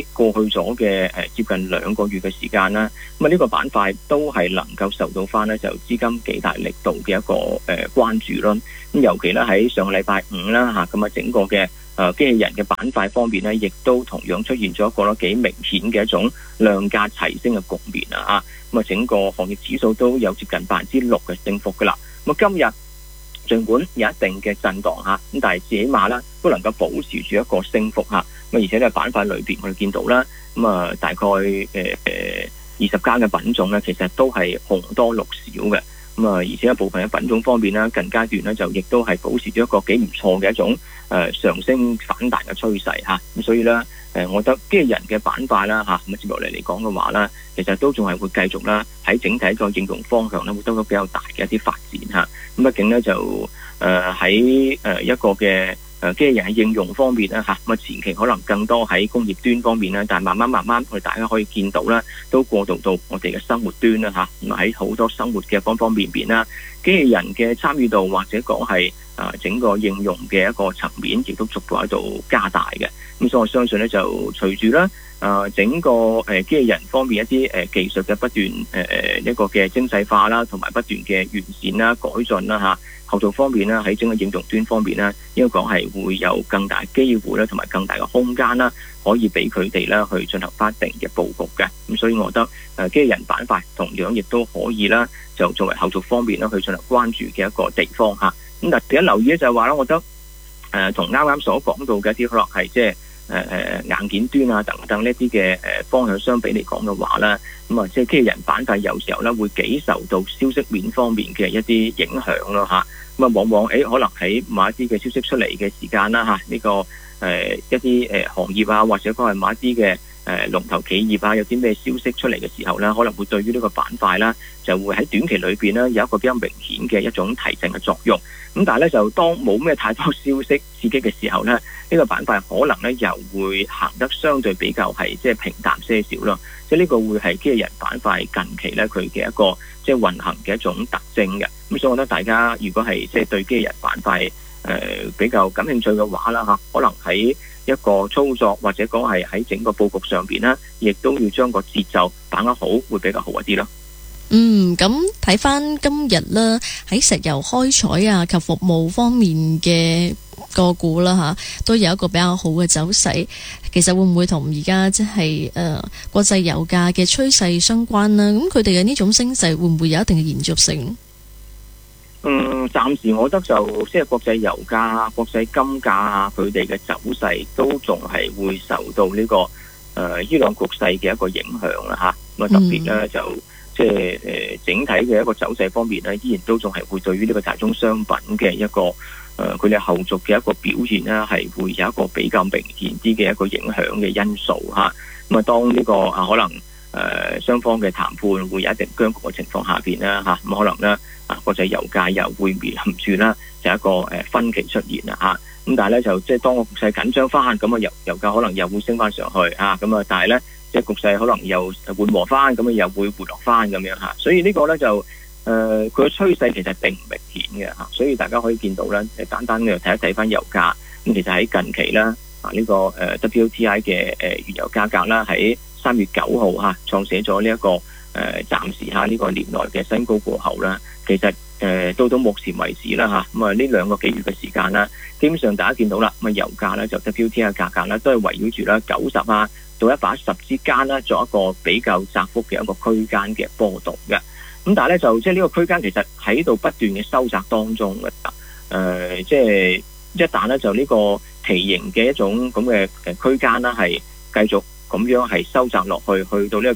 過去咗嘅接近2個月嘅時間啦，咁呢個板塊都係能夠受到翻咧就資金幾大力度嘅一個關注咯。咁尤其咧喺上個禮拜5啦嚇，咁整個嘅機器人嘅板塊方面咧，亦都同樣出現咗一個幾明顯嘅一種量價齊升嘅局面啊！咁整個行業指數都有接近6%嘅升幅噶啦。咁今日儘管有一定嘅震盪嚇，咁但係至起碼啦都能夠保持住一個升幅嚇。咁而且咧板塊裏邊我哋見到啦，咁大概20間嘅品種咧，其實都係紅多綠少嘅。咁而且一部分嘅品種方面咧，近階段咧就亦都係保持咗一個幾唔錯嘅一種上升反彈嘅趨勢嚇。咁所以咧我覺得機器人嘅板塊啦嚇，咁接落嚟講嘅話啦，其實都仲係會繼續啦喺整體個應用方向咧，會得到比較大嘅一啲發展嚇。咁畢竟咧就喺一個嘅機器人嘅應用方面咧嚇，咁前期可能更多喺工業端方面咧，但係慢慢我哋大家可以見到啦，都過渡到我哋嘅生活端啦嚇。咁喺好多生活嘅方方面面啦，機器人嘅參與度或者講係整個應用嘅一個層面，亦都逐步喺度加大嘅。咁所以我相信咧，就隨住咧整個機器人方面一啲技術嘅不斷一個嘅精細化啦，同埋不斷嘅完善啦、改進啦嚇。後續方面咧，喺整個應用端方面咧，應該講係會有更大機會咧，同埋更大嘅空間啦，可以俾佢哋咧去進行翻一定嘅佈局嘅。咁所以我覺得機器人板塊同樣亦都可以啦，就作為後續方面咧去進行關注嘅一個地方嚇。咁但係第一留意咧就係話咧，我覺得同啱啱所講到嘅一啲可能係即係硬件端啊等等呢啲嘅方向相比嚟講嘅話咧，咁即係機器人板塊有時候咧會幾受到消息面方面嘅一啲影響咯嚇。咁往往可能喺某一啲嘅消息出嚟嘅時間啦嚇，呢個一啲行業啊，或者講係某一啲嘅龍頭企業啊，有啲咩消息出嚟嘅時候咧，可能會對於呢個板塊啦，就會喺短期裏邊咧有一個比較明顯嘅一種提振嘅作用。咁但係咧就當冇咩太多消息刺激嘅時候咧，呢個板塊可能咧又會行得相對比較係即係平淡些少咯。即係呢個會係機器人板塊近期咧佢嘅一個即係運行嘅一種特徵嘅。咁所以我覺得大家如果係即係對機器人板塊比較感興趣嘅話啦嚇，可能喺一個操作或者講係喺整個佈局上邊咧，亦都要將個節奏把握好，會比較好一啲咯。 咁睇翻今日啦，喺石油開採啊及服務方面嘅個股啦嚇，都有一個比較好嘅走勢。其實會唔會同而家即係國際油價嘅趨勢相關呢？咁佢哋嘅呢種升勢會唔會有一定嘅延續性？ 暫時我覺得就即係國際油價、國際金價啊，佢哋嘅走勢都仲係會受到呢個伊朗局勢嘅一個影響啦嚇。咁特別咧就即係整體嘅一個走勢方面咧，依然都仲係會對於呢個大宗商品嘅一個佢哋後續嘅一個表現咧，係會有一個比較明顯啲嘅一個影響嘅因素嚇。咁當呢個可能雙方嘅談判會有一定僵局嘅情況下邊啦嚇，咁可能咧國際油價又會面臨住啦，就一個分歧出現啦嚇。咁但係咧就即係當個局勢緊張翻，咁油價可能又會升翻上去啊。咁但係咧即係局勢可能又緩和翻，咁又會回落翻咁樣嚇。所以呢個咧就佢嘅趨勢其實並唔明顯嘅嚇。所以大家可以見到咧，簡單嘅睇一睇翻油價。咁其實喺近期啦呢個WTI 嘅原油價格啦，喺3月9號嚇創寫咗呢一個暫時呢個年內嘅新高過後啦，其實到目前為止啦嚇，咁呢2個幾月嘅時間啦，基本上大家見到啦，咁油價咧就 WTI 嘅價格咧都係圍繞住啦90到110之間啦，做一個比較窄幅嘅一個區間嘅波動嘅。咁但係咧就即係呢個區間其實喺度不斷嘅收窄當中嘅。即係一旦咧就呢個旗形嘅一種咁嘅區間啦，係繼續咁樣係收窄落去，去到呢個